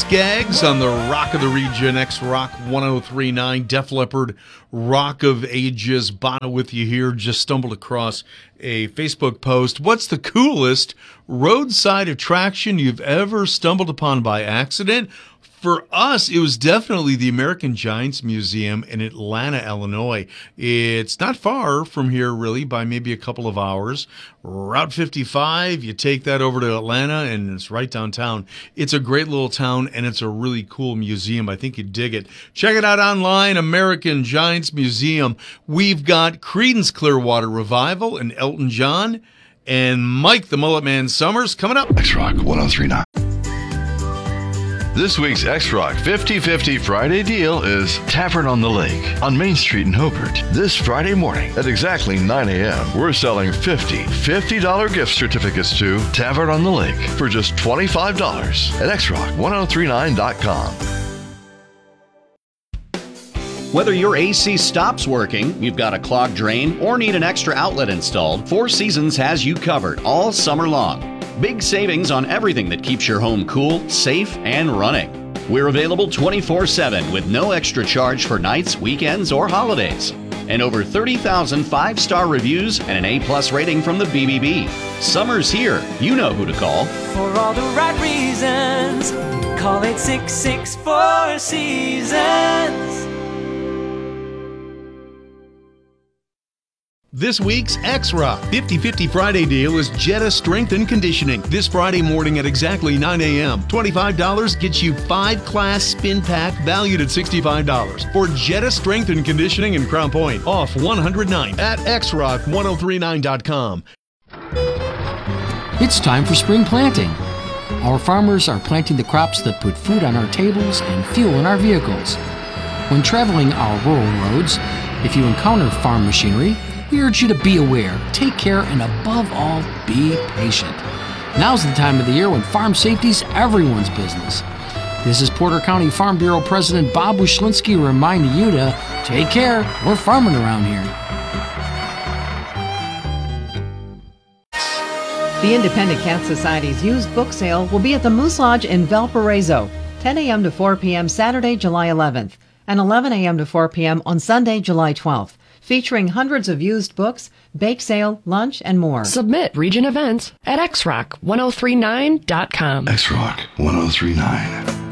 Skaggs on the Rock of the Region, X-Rock 1039, Def Leppard, Rock of Ages. Bono with you here. Just stumbled across a Facebook post. What's the coolest roadside attraction you've ever stumbled upon by accident? For us, it was definitely the American Giants Museum in Atlanta, Illinois. It's not far from here, really, by maybe a couple of hours. Route 55, you take that over to Atlanta, and it's right downtown. It's a great little town, and it's a really cool museum. I think you'd dig it. Check it out online, American Giants Museum. We've got Creedence Clearwater Revival and Elton John, and Mike the Mullet Man Summers coming up. X-Rock 1039. This week's X-Rock 50/50 Friday deal is Tavern on the Lake on Main Street in Hobart. This Friday morning at exactly 9 a.m., we're selling $50 gift certificates to Tavern on the Lake for just $25 at xrock1039.com. Whether your AC stops working, you've got a clogged drain, or need an extra outlet installed, Four Seasons has you covered all summer long. Big savings on everything that keeps your home cool, safe, and running. We're available 24/7 with no extra charge for nights, weekends, or holidays. And over 30,000 five-star reviews and an A+ rating from the BBB. Summer's here. You know who to call. For all the right reasons, call 866-4 Seasons. This week's X-Rock 50/50 Friday deal is Jetta Strength and Conditioning. This Friday morning at exactly 9 a.m. $25 gets you 5-class spin pack valued at $65 for Jetta Strength and Conditioning in Crown Point off 109 at xrock1039.com. It's time for spring planting. Our farmers are planting the crops that put food on our tables and fuel in our vehicles. When traveling our rural roads, if you encounter farm machinery, we urge you to be aware, take care, and above all, be patient. Now's the time of the year when farm safety's everyone's business. This is Porter County Farm Bureau President Bob Wyszynski reminding you to take care. We're farming around here. The Independent Cat Society's used book sale will be at the Moose Lodge in Valparaiso, 10 a.m. to 4 p.m. Saturday, July 11th, and 11 a.m. to 4 p.m. on Sunday, July 12th. Featuring hundreds of used books, bake sale, lunch, and more. Submit region events at xrock1039.com. X-Rock 1039.